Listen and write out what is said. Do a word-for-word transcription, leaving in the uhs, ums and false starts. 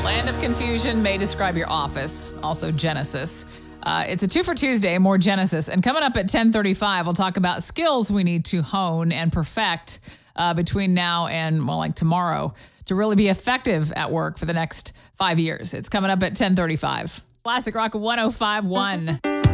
Land of confusion may describe your office. Also Genesis. Uh, it's a two for Tuesday, more Genesis. And coming up at ten thirty-five, we'll talk about skills we need to hone and perfect uh, between now and, well, like tomorrow to really be effective at work for the next five years. It's coming up at ten thirty-five. Classic Rock one oh five point one.